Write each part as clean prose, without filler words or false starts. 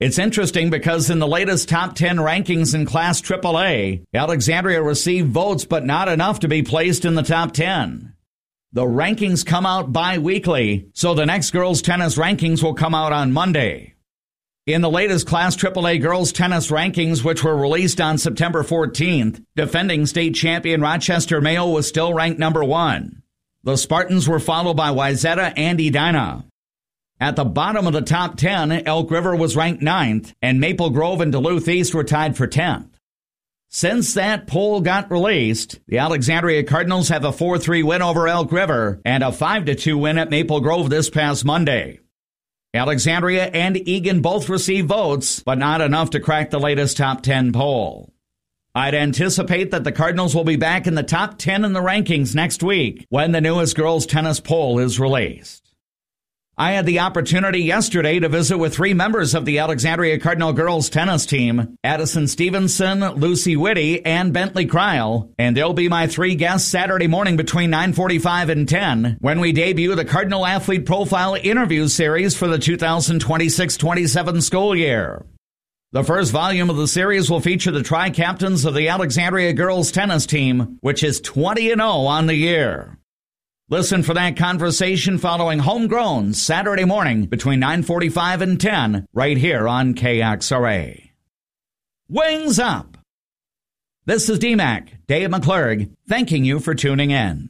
It's interesting because in the latest top 10 rankings in Class AAA, Alexandria received votes but not enough to be placed in the top 10. The rankings come out bi-weekly, so the next girls' tennis rankings will come out on Monday. In the latest Class AAA girls' tennis rankings, which were released on September 14th, defending state champion Rochester Mayo was still ranked number 1. The Spartans were followed by Wayzata and Edina. At the bottom of the top 10, Elk River was ranked 9th, and Maple Grove and Duluth East were tied for 10th. Since that poll got released, the Alexandria Cardinals have a 4-3 win over Elk River and a 5-2 win at Maple Grove this past Monday. Alexandria and Eagan both received votes, but not enough to crack the latest top 10 poll. I'd anticipate that the Cardinals will be back in the top 10 in the rankings next week when the newest girls' tennis poll is released. I had the opportunity yesterday to visit with 3 members of the Alexandria Cardinal girls tennis team, Addison Stevenson, Lucy Whitty, and Bentley Kreil, and they'll be my 3 guests Saturday morning between 9:45 and 10 when we debut the Cardinal Athlete Profile interview series for the 2026-27 school year. The first volume of the series will feature the tri-captains of the Alexandria girls tennis team, which is 20-0 on the year. Listen for that conversation following Homegrown Saturday morning between 9:45 and 10 right here on KXRA. Wings up! This is DMAC, Dave McClurg, thanking you for tuning in.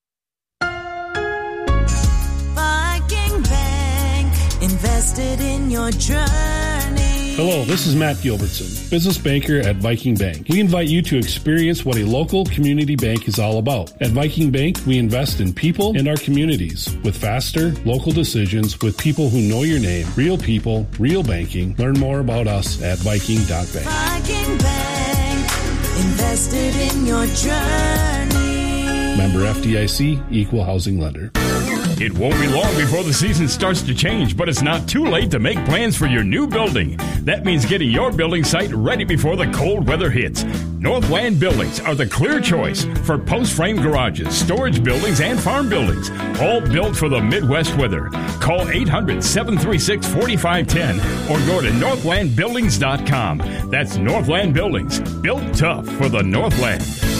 Viking Bank, invested in your journey. Hello, this is Matt Gilbertson, business banker at Viking Bank. We invite you to experience what a local community bank is all about. At Viking Bank, we invest in people and our communities with faster, local decisions with people who know your name, real people, real banking. Learn more about us at Viking.bank. Viking Bank, invested in your journey. Member FDIC, Equal Housing Lender. It won't be long before the season starts to change, but it's not too late to make plans for your new building. That means getting your building site ready before the cold weather hits. Northland Buildings are the clear choice for post-frame garages, storage buildings, and farm buildings, all built for the Midwest weather. Call 800-736-4510 or go to northlandbuildings.com. That's Northland Buildings, built tough for the Northland.